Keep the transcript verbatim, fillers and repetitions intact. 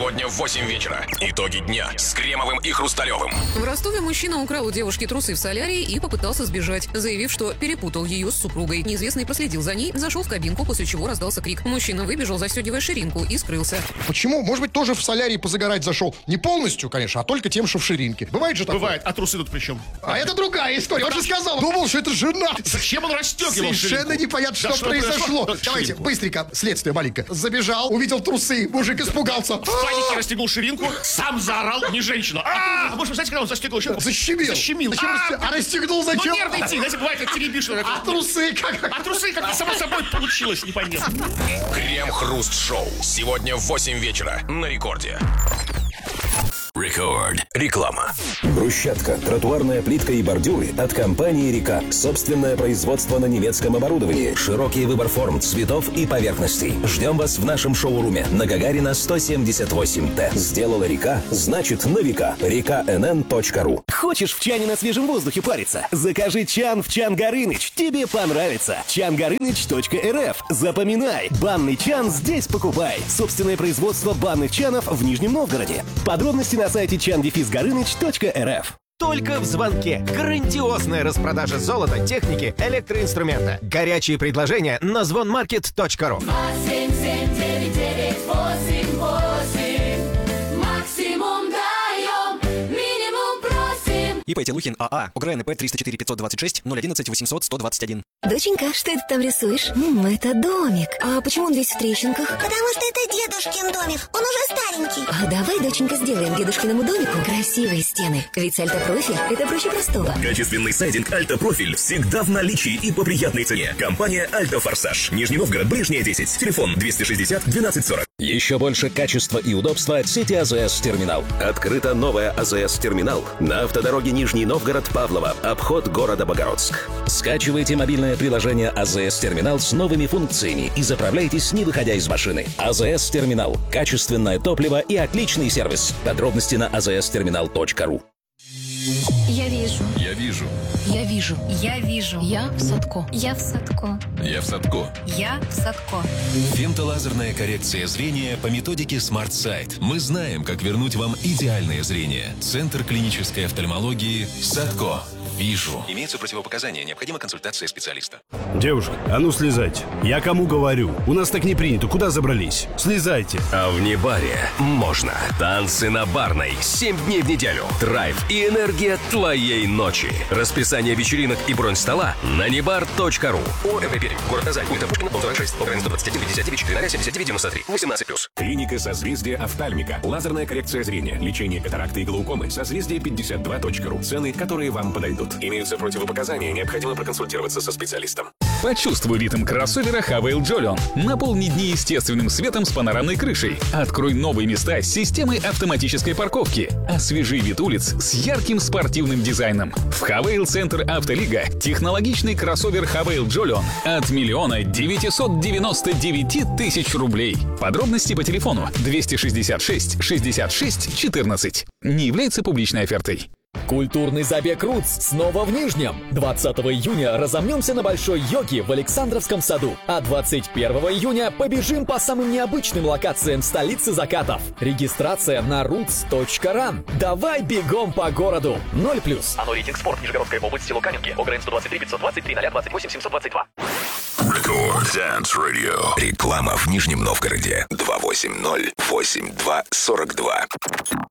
Сегодня в восемь вечера. Итоги дня с Кремовым и Хрусталевым. В Ростове мужчина украл у девушки трусы в солярии и попытался сбежать, заявив, что перепутал ее с супругой. Неизвестный проследил за ней, зашел в кабинку, после чего раздался крик. Мужчина выбежал, застегивая ширинку, и скрылся. Почему? Может быть, тоже в солярии позагорать зашел. Не полностью, конечно, а только тем, что в ширинке. Бывает же такое? Бывает. А трусы тут при чем? А это другая история. Он же сказал, думал, что это жена. Зачем он расстегивал Совершенно ширинку? непонятно, Да что, что произошло. произошло? Давайте, Ширинку. быстренько, следствие маленькое. Забежал, увидел трусы, мужик испугался. В панике расстегнул ширинку, сам заорал, не женщину. А, может, вы знаете, когда он застегнул ширинку? Защемил. Защемил. Зачем расстё- А расстегнул Ну, зачем? нервно идти, знаете, бывает, как теребишь. А трусы как? А трусы как-то само собой получилось, непонятно. Крем-хруст-шоу. Сегодня в восемь вечера на Рекорде. Рекорд. Реклама. Брусчатка, тротуарная плитка и бордюры от компании «Река». Собственное производство на немецком оборудовании. Широкий выбор форм, цветов и поверхностей. Ждем вас в нашем шоуруме на Гагарина сто семьдесят восемь Т. Сделала «Река», значит на века. река эн эн точка ру. Хочешь в чане на свежем воздухе париться? Закажи чан в Чан Горыныч. Тебе понравится. чан горыныч точка эр эф. Запоминай. Банный чан здесь покупай. Собственное производство банных чанов в Нижнем Новгороде. Подробности на сайте чан горыныч точка эр эф. Только в звонке. Грандиозная распродажа золота, техники, электроинструмента. Горячие предложения на звонмаркет точка ру. ИП Телухин АА. ОГРНП триста четыре пятьсот двадцать шесть ноль одиннадцать восемьсот сто двадцать один. Доченька, что это там рисуешь? М, это домик. А почему он весь в трещинках? Потому что это дедушкин домик. Он уже старенький. А давай, доченька, сделаем дедушкиному домику красивые стены. Ведь альтопрофиль – это проще простого. Качественный сайдинг «Альтопрофиль» всегда в наличии и по приятной цене. Компания «Альтофорсаж». Нижний Новгород, Брежняя, десять. Телефон двести шестьдесят двенадцать сорок. Еще больше качества и удобства от сети АЗС Терминал. Открыта новая АЗС Терминал на автодороге Нижний Новгород Павлово, обход города Богородск. Скачивайте мобильное приложение АЗС Терминал с новыми функциями и заправляйтесь, не выходя из машины. АЗС Терминал. Качественное топливо и отличный сервис. Подробности на а зэ эс терминал точка ру. Я вижу. Я вижу. Я вижу. Я вижу. Я в Садко. Я в Садко. Я в Садко. Я в Садко. Фемтолазерная коррекция зрения по методике Smart Sight. Мы знаем, как вернуть вам идеальное зрение. Центр клинической офтальмологии Садко. Вижу. Имеются противопоказания. Необходима консультация специалиста. Девушка, а ну слезайте. Я кому говорю? У нас так не принято. Куда забрались? Слезайте. А в Небаре можно. Танцы на Барной. Семь дней в неделю. Драйв и энергия твоей ночи. Расписание вечеринок и бронь стола на небар точка ру. ОМВ Пермь. Город Казань. Улица Пушкина, дом сорок шесть. Украина сто двадцать один пятьдесят девять. Календаря семьдесят девять девяносто три. восемнадцать плюс. Клиника «Созвездие офтальмика». Лазерная коррекция зрения. Лечение катаракты и глаукомы. Созвездие пятьдесят два точка ру. Цены, которые вам подойдут. Имеются противопоказания. Необходимо проконсультироваться со специалистом. Почувствуй ритм кроссовера Хавейл Джолион. Наполни дни естественным светом с панорамной крышей. Открой новые места с системой автоматической парковки. Освежи вид улиц с ярким спортивным дизайном. В Хавейл Центр Автолига технологичный кроссовер Хавейл Джолион от миллиона девятисот девяноста девяти тысяч рублей. Подробности по телефону двести шестьдесят шесть шестьдесят шесть четырнадцать. Не является публичной офертой. Культурный забег «Рутс» снова в Нижнем. двадцатого июня разомнемся на Большой Йоге в Александровском саду. А двадцать первого июня побежим по самым необычным локациям столицы закатов. Регистрация на рутс точка ран. Давай бегом по городу. Ноль плюс. Оно рейтинг спорт. Нижегородская область, село Каменки. ОГРН сто двадцать три пятьсот двадцать три ноль двадцать восемь семьсот двадцать два. Рекорд Dance Radio. Реклама в Нижнем Новгороде. два восемь ноль восемь два сорок два.